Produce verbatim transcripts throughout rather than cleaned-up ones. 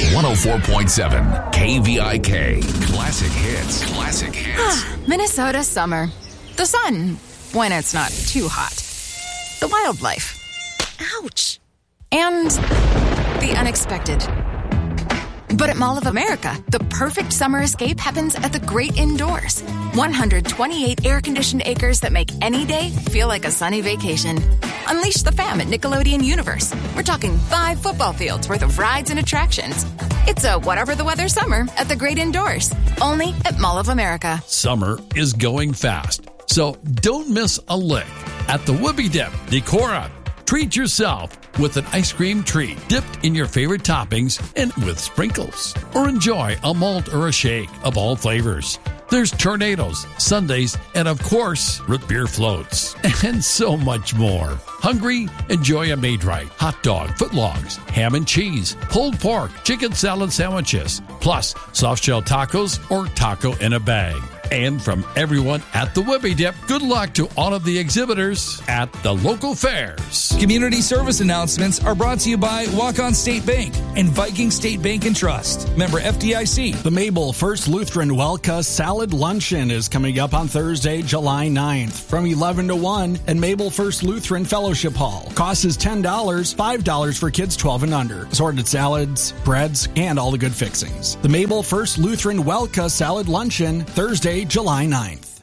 one oh four point seven K V I K. Classic hits. Classic hits. Minnesota summer. The sun, when it's not too hot. The wildlife. Ouch. And the unexpected. But at Mall of America, the perfect summer escape happens at the great indoors. one hundred twenty-eight air-conditioned acres that make any day feel like a sunny vacation. Unleash the fam at Nickelodeon Universe. We're talking five football fields worth of rides and attractions. It's a whatever the weather summer at the great indoors. Only at Mall of America. Summer is going fast, so don't miss a lick at the Whoopie Dip Decorah. Treat yourself with an ice cream treat dipped in your favorite toppings and with sprinkles. Or enjoy a malt or a shake of all flavors. There's tornadoes, sundaes, and of course, root beer floats. And so much more. Hungry? Enjoy a Maid-Rite, hot dog, footlongs, ham and cheese, pulled pork, chicken salad sandwiches, plus soft-shell tacos or taco in a bag. And from everyone at the Whoopie Dip, good luck to all of the exhibitors at the local fairs. Community service announcements are brought to you by Walk-On State Bank and Viking State Bank and Trust. Member F D I C. The Mabel First Lutheran Welka Salad Luncheon is coming up on Thursday, July ninth from eleven to one at Mabel First Lutheran Fellowship Hall. Cost is ten dollars, five dollars for kids twelve and under. Assorted salads, breads, and all the good fixings. The Mabel First Lutheran Welka Salad Luncheon, Thursday, July ninth.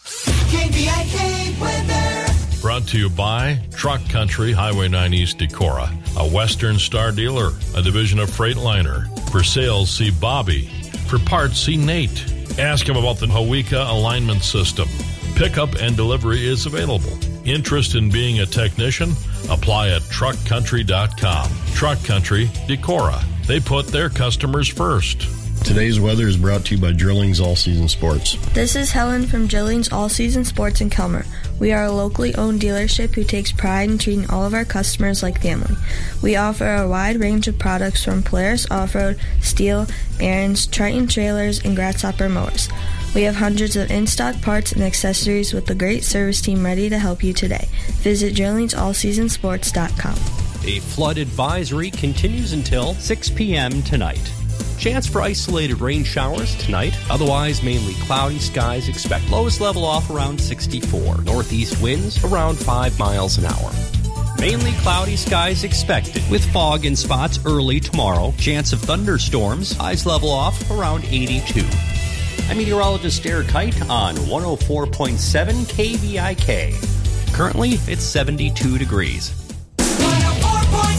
K V I K weather. Brought to you by Truck Country, Highway nine East Decorah, a Western Star dealer, a division of Freightliner. For sales, see Bobby. For parts, see Nate. Ask him about the Hawika alignment system. Pickup and delivery is available. Interest in being a technician? Apply at truck country dot com. Truck Country, Decorah. They put their customers first. Today's weather is brought to you by Drillings All Season Sports. This is Helen from Drillings All Season Sports in Kelmer. We are a locally owned dealership who takes pride in treating all of our customers like family. We offer a wide range of products from Polaris Off-Road, Steel, Aaron's, Triton trailers, and Grasshopper mowers. We have hundreds of in-stock parts and accessories with a great service team ready to help you today. Visit drillings all season sports dot com. A flood advisory continues until six p.m. tonight. Chance for isolated rain showers tonight. Otherwise, mainly cloudy skies. Expect lowest level off around sixty-four. Northeast winds around five miles an hour. Mainly cloudy skies expected with fog in spots early tomorrow. Chance of thunderstorms. Highs level off around eighty-two. I'm meteorologist Eric Kite on one oh four point seven K V I K. Currently, it's seventy-two degrees. one oh four point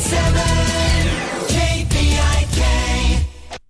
seven K V I K.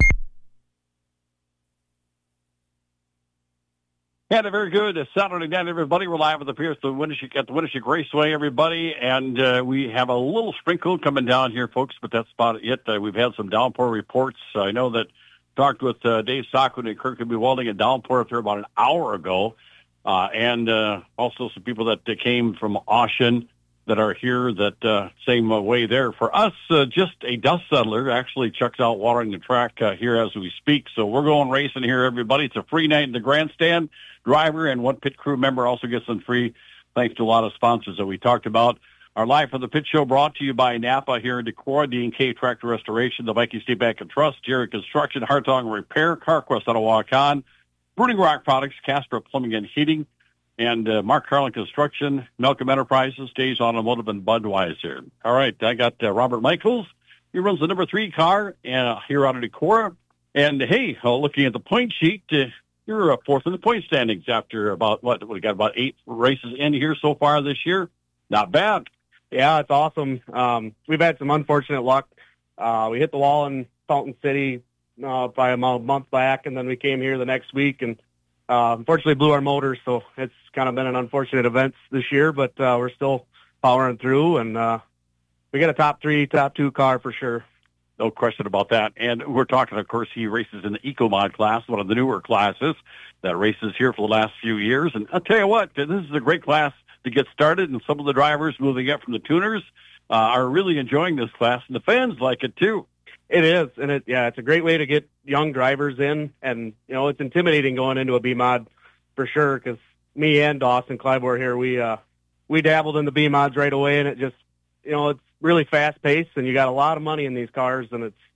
And a very good Saturday night, everybody. We're live at the Pierce the Winneshiek, at the Winneshiek Raceway, everybody. And uh, we have a little sprinkle coming down here, folks, but that's about it. Uh, we've had some downpour reports. Uh, I know that talked with uh, Dave Stockwood and Kirkby Welding, a downpour up there about an hour ago. Uh, and uh, also some people that uh, came from Ocean that are here that uh, same uh, way there. For us, uh, just a dust settler. Actually, Chuck's out watering the track uh, here as we speak. So we're going racing here, everybody. It's a free night in the grandstand. Driver and one pit crew member also gets them free, thanks to a lot of sponsors that we talked about. Our Live from the Pit Show brought to you by Napa here in Decorah, D and K Tractor Restoration, the Viking State Bank and Trust, Jerry Construction, Hartong Repair, CarQuest out of Waukon, Burning Rock Products, Casper Plumbing and Heating, and uh, Mark Carlin Construction, Malcolm Enterprises, Days Automotive, and Budweiser. All right, I got uh, Robert Michaels. He runs the number three car uh, here out of Decorah. And, hey, uh, looking at the point sheet, uh, you're uh, fourth in the point standings after about, what, we got about eight races in here so far this year. Not bad. Yeah, it's awesome. Um, we've had some unfortunate luck. Uh, we hit the wall in Fountain City uh, probably a month back, and then we came here the next week and uh, unfortunately blew our motors, so it's kind of been an unfortunate event this year, but uh, we're still powering through, and uh, we got a top three, top two car for sure. No question about that. And we're talking, of course, he races in the EcoMod class, one of the newer classes that races here for the last few years. And I'll tell you what, this is a great class to get started, and some of the drivers moving up from the tuners uh, are really enjoying this class, and the fans like it too. It is, and it yeah, it's a great way to get young drivers in, and you know it's intimidating going into a B-Mod for sure, because me and Dawson Clybourne here, we uh, we dabbled in the B-Mods right away, and it just, you know, it's really fast-paced, and you got a lot of money in these cars, and it's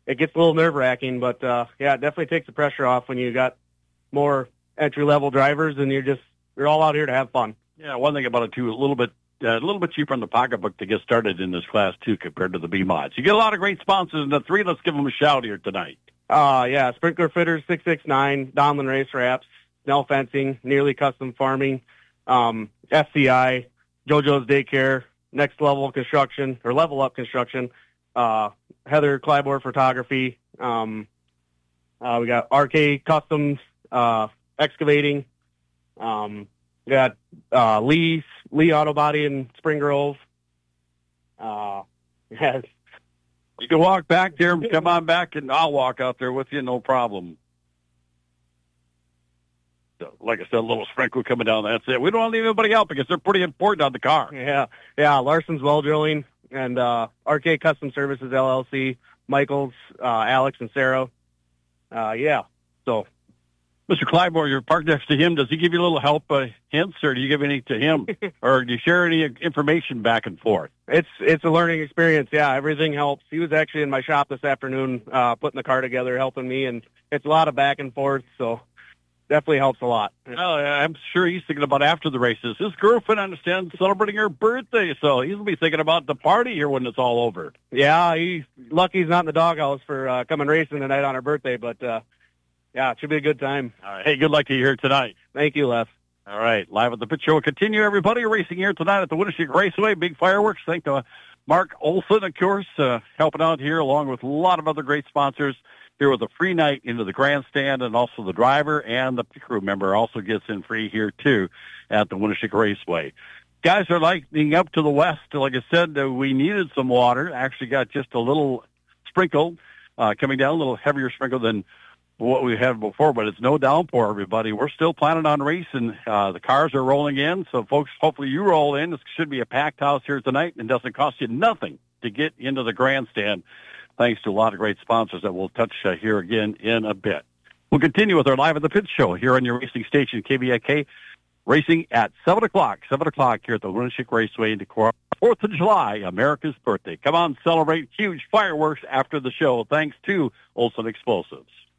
it gets a little nerve-wracking, but, uh, yeah, it definitely takes the pressure off when you got more entry-level drivers and you're just, you're all out here to have fun. Yeah, one thing about it, too, a little bit uh, a little bit cheaper in the pocketbook to get started in this Class two compared to the B-Mods. You get a lot of great sponsors in the three. Let's give them a shout here tonight. Uh, yeah, Sprinkler Fitters, six six nine, Donlin Race Wraps, Snell Fencing, Nearly Custom Farming, um, F C I, JoJo's Daycare, Next Level Construction, or Level Up Construction, uh, Heather Clybourne Photography, um, uh, we got R K Customs, uh, Excavating, um, we got, uh, Lee, Lee Auto Body in Spring Grove, uh, yes. You can walk back there and come on back, and I'll walk out there with you, no problem. So, like I said, a little sprinkle coming down. That's it. We don't want to leave anybody out because they're pretty important on the car. Yeah, yeah. Larson's Well Drilling and uh, R K Custom Services L L C, Michaels, uh, Alex, and Sarah. Uh, yeah. So, Mister Clybourne, you're parked next to him. Does he give you a little help, uh, hints, or do you give any to him, or do you share any information back and forth? It's it's a learning experience. Yeah, everything helps. He was actually in my shop this afternoon, uh, putting the car together, helping me, and it's a lot of back and forth. So. Definitely helps a lot. Well, I'm sure he's thinking about after the races. His girlfriend, understands, celebrating her birthday, so he'll be thinking about the party here when it's all over. Yeah, he's lucky he's not in the doghouse for uh, coming racing tonight on her birthday, but uh, yeah, it should be a good time. All right. Hey, good luck to you here tonight. Thank you, Les. All right, live at the pit show will continue. Everybody racing here tonight at the Winnebago Raceway. Big fireworks. Thank to Mark Olson, of course, uh, helping out here, along with a lot of other great sponsors. Here with a free night into the grandstand, and also the driver and the crew member also gets in free here, too, at the Winnebago Raceway. Guys are lighting up to the west. Like I said, uh, we needed some water. Actually got just a little sprinkle uh, coming down, a little heavier sprinkle than what we had before, but it's no downpour, everybody. We're still planning on racing. Uh, the cars are rolling in, so, folks, hopefully you roll in. This should be a packed house here tonight, and doesn't cost you nothing to get into the grandstand. Thanks to a lot of great sponsors that we'll touch uh, here again in a bit. We'll continue with our Live at the Pit show here on your racing station, K V I K, racing at seven o'clock, seven o'clock here at the Winnebago Raceway in Decorah. fourth of July, America's birthday. Come on, celebrate huge fireworks after the show, thanks to Olson Explosives.